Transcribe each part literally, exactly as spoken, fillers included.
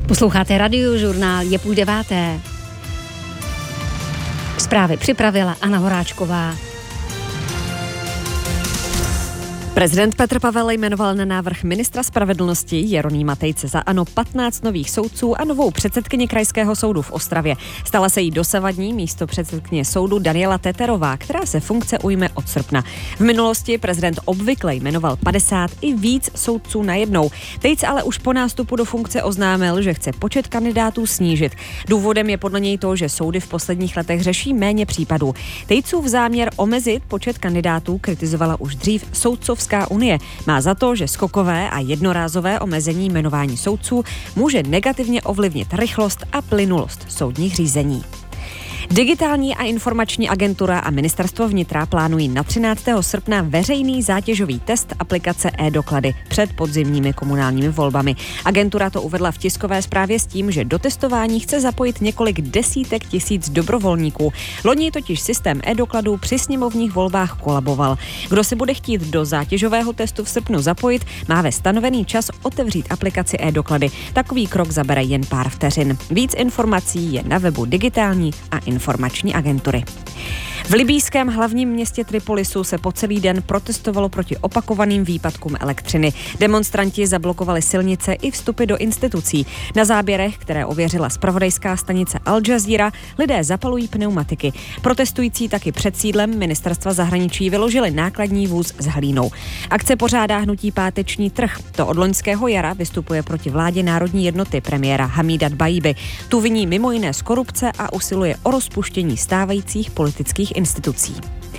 Posloucháte Radiožurnál, je půl deváté. Zprávy připravila Anna Horáčková. Prezident Petr Pavel jmenoval na návrh ministra spravedlnosti Jeronýma Tejce za ANO patnáct nových soudců a novou předsedkyni Krajského soudu v Ostravě. Stala se jí dosavadní místopředsedkyně soudu Daniela Teterová, která se funkce ujme od srpna. V minulosti prezident obvykle jmenoval padesát i víc soudců najednou. Tejc ale už po nástupu do funkce oznámil, že chce počet kandidátů snížit. Důvodem je podle něj to, že soudy v posledních letech řeší méně případů. Tejcův záměr omezit počet kandidátů kritizovala už dřív soudcovská unie. Má za to, že skokové a jednorázové omezení jmenování soudců může negativně ovlivnit rychlost a plynulost soudních řízení. Digitální a informační agentura a ministerstvo vnitra plánují na třináctého srpna veřejný zátěžový test aplikace e-doklady před podzimními komunálními volbami. Agentura to uvedla v tiskové zprávě s tím, že do testování chce zapojit několik desítek tisíc dobrovolníků. Loni totiž systém e-dokladů při sněmovních volbách kolaboval. Kdo se bude chtít do zátěžového testu v srpnu zapojit, má ve stanovený čas otevřít aplikaci e-doklady. Takový krok zabere jen pár vteřin. Víc informací je na webu digitální a informační agentury. V libýském hlavním městě Tripolisu se po celý den protestovalo proti opakovaným výpadkům elektřiny. Demonstranti zablokovali silnice i vstupy do institucí. Na záběrech, které ověřila zpravodajská stanice Al Jazeera, lidé zapalují pneumatiky. Protestující taky před sídlem ministerstva zahraničí vyložili nákladní vůz s hlínou. Akce pořádá hnutí Páteční trh. To od loňského jara vystupuje proti vládě národní jednoty premiéra Hamída Dbajíby. Tu viní mimo jiné z korupce a usiluje o rozpuštění stávajících politických institucí.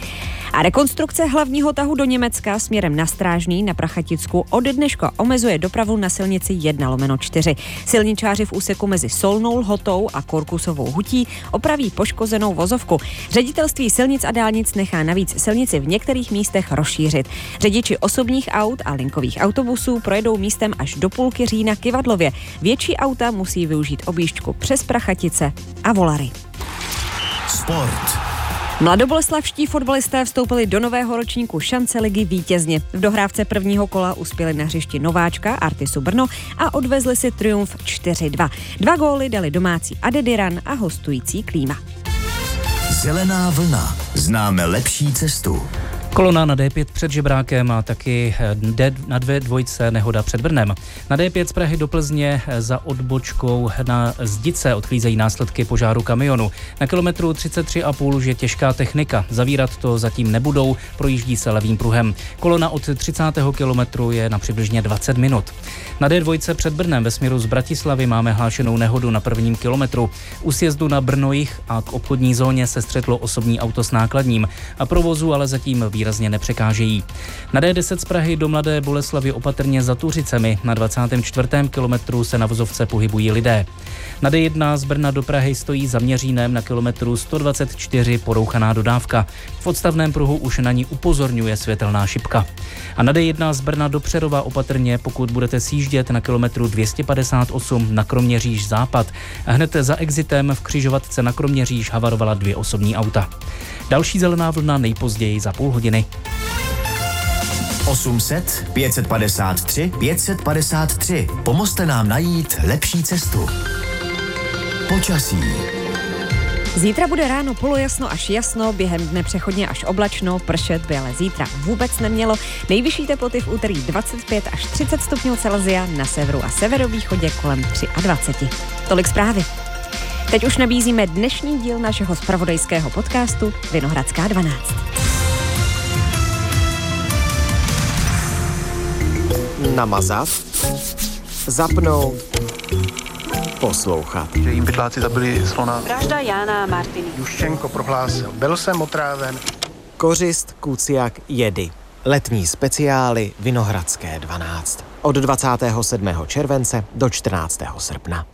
A rekonstrukce hlavního tahu do Německa směrem na Strážný na Prachaticku od dneška omezuje dopravu na silnici jedna lomeno čtyři. Silničáři v úseku mezi Solnou Lhotou a Korkusovou hutí opraví poškozenou vozovku. Ředitelství silnic a dálnic nechá navíc silnici v některých místech rozšířit. Řidiči osobních aut a linkových autobusů projedou místem až do půlky října Kyvadlově. Větší auta musí využít objížďku přes Prachatice a Volary. Sport. Mladoboleslavští fotbalisté vstoupili do nového ročníku šance ligy vítězně. V dohrávce prvního kola uspěli na hřišti nováčka Artisu Brno a odvezli si triumf čtyři dva. Dva góly dali domácí Adediran a hostující Klíma. Zelená vlna. Známe lepší cestu. Kolona na D pět před Žebrákem a taky D na dvě dvojce nehoda před Brnem. Na D pět z Prahy do Plzně za odbočkou na Zdice odklízejí následky požáru kamionu. Na kilometru třicet tři a půl už je těžká technika. Zavírat to zatím nebudou, projíždí se levým pruhem. Kolona od třicátého kilometru je na přibližně dvacet minut. Na D dva před Brnem ve směru z Bratislavy máme hlášenou nehodu na prvním kilometru. U sjezdu na Brno-Jih a k obchodní zóně se střetlo osobní auto s nákladním a provozu ale zatím výrazně nepřekážejí. Na D deset z Prahy do Mladé Boleslavi opatrně za Tuřicemi. Na dvacátém čtvrtém kilometru se na vozovce pohybují lidé. Na D jedna z Brna do Prahy stojí za Měřínem na kilometru sto dvacet čtyři porouchaná dodávka. V odstavném pruhu už na ní upozorňuje světelná šipka. A na D jedna z Brna do Přerova opatrně, pokud budete sjíždět na kilometru dvě stě padesát osm na Kroměříž západ. Hned za exitem v křižovatce na Kroměříž havarovala dvě osobní auta. Další zelená vlna nejpozději za půl hodiny. osm set, pět set padesát tři, pět set padesát tři. Pomozte nám najít lepší cestu. Počasí. Zítra bude ráno polojasno až jasno, během dne přechodně až oblačno, pršet by ale zítra vůbec nemělo. Nejvyšší teploty v úterý dvacet pět až třicet stupňů Celsia, na severu a severovýchodě kolem dvacet tři. Tolik zprávy. Teď už nabízíme dnešní díl našeho zpravodajského podcastu Vinohradská dvanáct. Namazat, zapnout, poslouchat. Že jim pytláci zabili slona. Vražda Jána a Martiny. Juščenko prohlásil, byl jsem otráven. Kořist, kuciak, jedy. Letní speciály Vinohradské dvanáct. Od dvacátého sedmého července do čtrnáctého srpna.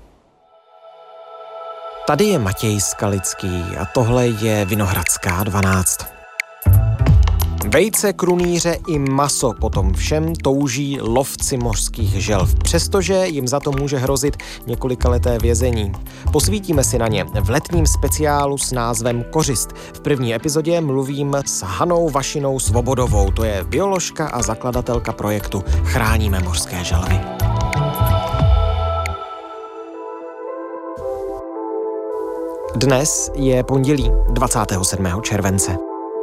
Tady je Matěj Skalický a tohle je Vinohradská dvanáct. Vejce, krunýře i maso potom všem touží lovci mořských želv, přestože jim za to může hrozit několikaleté vězení. Posvítíme si na ně v letním speciálu s názvem Kořist. V první epizodě mluvím s Hanou Vašinou Svobodovou, to je bioložka a zakladatelka projektu Chráníme mořské želvy. Dnes je pondělí dvacátého sedmého července.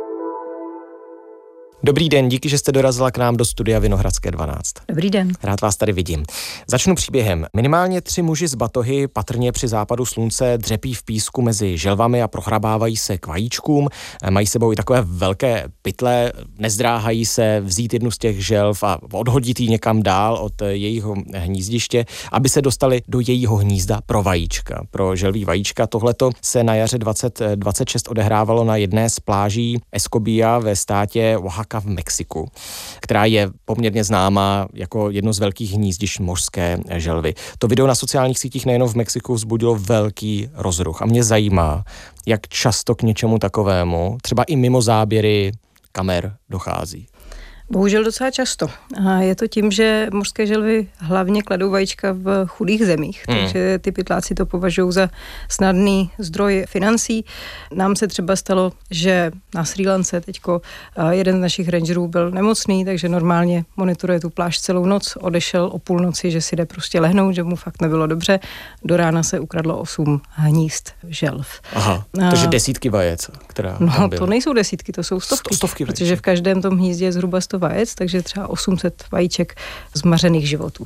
Dobrý den, díky, že jste dorazila k nám do studia Vinohradské dvanáct. Dobrý den. Rád vás tady vidím. Začnu příběhem. Minimálně tři muži z batohy patrně při západu slunce dřepí v písku mezi želvami a prohrabávají se k vajíčkům. Mají sebou i takové velké pytle, nezdráhají se vzít jednu z těch želv a odhodit ji někam dál od jejího hnízdiště, aby se dostali do jejího hnízda pro vajíčka, pro želví vajíčka. Tohleto se na jaře dvacet dvacet šest odehrávalo na jedné z pláží Escobilla ve státě Oaxaca v Mexiku, která je poměrně známá jako jedno z velkých hnízdišť mořské želvy. To video na sociálních sítích nejenom v Mexiku vzbudilo velký rozruch a mě zajímá, jak často k něčemu takovému, třeba i mimo záběry kamer, dochází. Bohužel docela často. A je to tím, že mořské želvy hlavně kladou vajíčka v chudých zemích, hmm. takže ty pytláci to považují za snadný zdroj financí. Nám se třeba stalo, že na Srí Lance teďko jeden z našich rangerů byl nemocný, takže normálně monitoruje tu pláž celou noc, odešel o půlnoci, že si jde prostě lehnout, že mu fakt nebylo dobře. Do rána se ukradlo osm hnízd želv. Aha, a... takže desítky vajec, která No tam byla. To nejsou desítky, to jsou stovky. Stovky vajec. Protože v každém tom hnízdě je zhruba sto vajec, takže třeba osm set vajíček zmařených životů.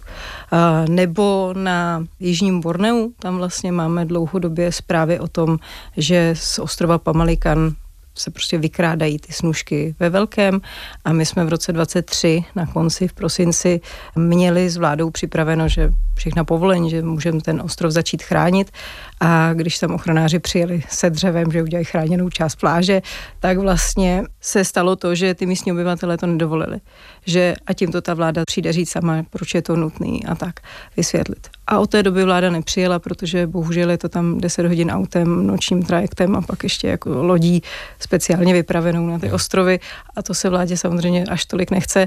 A nebo na jižním Borneu, tam vlastně máme dlouhodobě zprávy o tom, že z ostrova Pamalikan se prostě vykrádají ty snůšky ve velkém a my jsme v roce dvacet tři na konci v prosinci měli s vládou připraveno, že všechna povolení, že můžeme ten ostrov začít chránit a když tam ochranáři přijeli se dřevem, že udělají chráněnou část pláže, tak vlastně se stalo to, že ty místní obyvatelé to nedovolili. Že a tím to ta vláda přijde říct sama, proč je to nutný a tak vysvětlit. A od té doby vláda nepřijela, protože bohužel je to tam deset hodin autem, nočním trajektem a pak ještě jako lodí speciálně vypravenou na ty ostrovy a to se vládě samozřejmě až tolik nechce.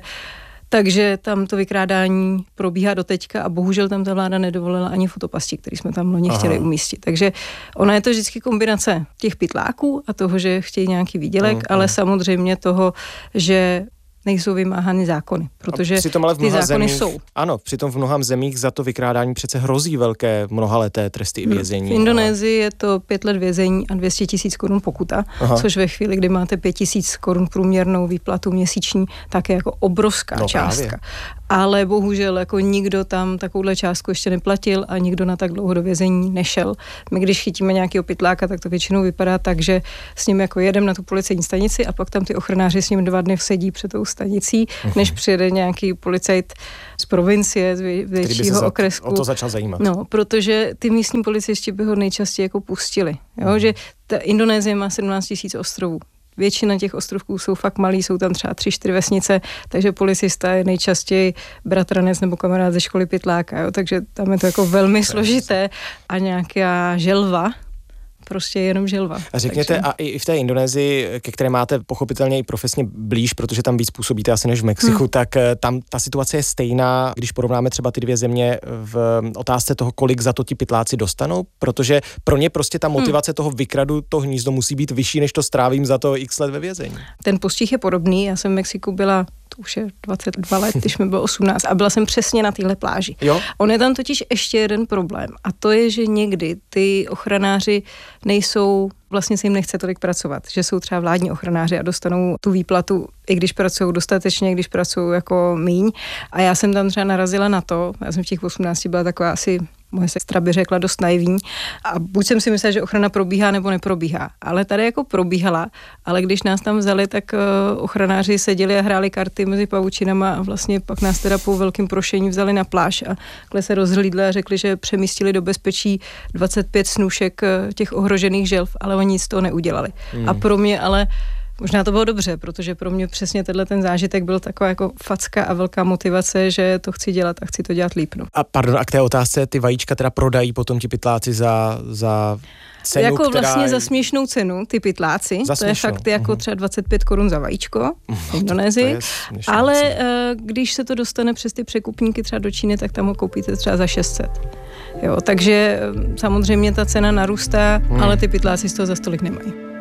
Takže tam to vykrádání probíhá doteďka a bohužel tam ta vláda nedovolila ani fotopasti, který jsme tam loni chtěli umístit. Takže ona je to vždycky kombinace těch pytláků a toho, že chtějí nějaký výdělek, mm, ale samozřejmě toho, že nejsou vymáhány zákony, protože ty zákony zemích, jsou. Ano, přitom v mnoha zemích za to vykrádání přece hrozí velké mnohaleté tresty i vězení. V Indonésii je to pět let vězení a dvě stě tisíc korun pokuta, Aha. což ve chvíli, kdy máte pět tisíc korun průměrnou výplatu měsíční, tak je jako obrovská no, částka. Právě. Ale bohužel jako nikdo tam takovouhle částku ještě neplatil a nikdo na tak dlouho do vězení nešel. My když chytíme nějakého pytláka, tak to většinou vypadá tak, že s ním jako jedem na tu policejní stanici a pak tam ty ochranáři s ním dva dny sedí před tou stanicí, uh-huh. než přijede nějaký policajt z provincie, z vě- většího za, okresku. O to začal zajímat. No, protože ty místní policisti by ho nejčastěji jako pustili. Jo? Uh-huh. Že ta Indonésie má sedmnáct tisíc ostrovů. Většina těch ostrovků jsou fakt malý, jsou tam třeba tři, čtyři vesnice, takže policista je nejčastěji bratranec nebo kamarád ze školy pytláka, jo? Takže tam je to jako velmi složité a nějaká želva, prostě jenom želva. A řekněte, takže... a i v té Indonésii, ke které máte pochopitelně i profesně blíž, protože tam víc působíte asi než v Mexiku, hmm. tak tam ta situace je stejná, když porovnáme třeba ty dvě země v otázce toho, kolik za to ti pytláci dostanou, protože pro ně prostě ta motivace hmm. toho vykradu to hnízdo musí být vyšší, než to strávím za to x let ve vězení. Ten postih je podobný, já jsem v Mexiku byla to už je dvacet dva let, když mi bylo osmnáct a byla jsem přesně na téhle pláži. Jo? On je tam totiž ještě jeden problém a to je, že někdy ty ochranáři nejsou, vlastně se jim nechce tolik pracovat, že jsou třeba vládní ochranáři a dostanou tu výplatu, i když pracují dostatečně, když pracují jako míň. A já jsem tam třeba narazila na to, já jsem v těch osmnácti byla taková asi, moje sestra by řekla, dost naivní a buď jsem si myslela, že ochrana probíhá nebo neprobíhá, ale tady jako probíhala, ale když nás tam vzali, tak uh, ochranáři seděli a hráli karty mezi pavučinama a vlastně pak nás teda po velkým prošení vzali na pláž a takhle se rozhlídli a řekli, že přemístili do bezpečí dvacet pět snůšek těch ohrožených želv, ale oni nic z toho neudělali. Hmm. A pro mě ale možná to bylo dobře, protože pro mě přesně tenhle ten zážitek byl taková jako facka a velká motivace, že to chci dělat a chci to dělat líp. No. A pardon, a k té otázce, ty vajíčka teda prodají potom ti pytláci za, za cenu, jako která... vlastně za směšnou cenu, ty pytláci, za to je fakt jako uh-huh. třeba dvacet pět korun za vajíčko v Indonésii, ale uh, když se to dostane přes ty překupníky třeba do Číny, tak tam ho koupíte třeba za šest set. Jo, takže samozřejmě ta cena narůstá, hmm. ale ty pytláci z toho za stolik nemají.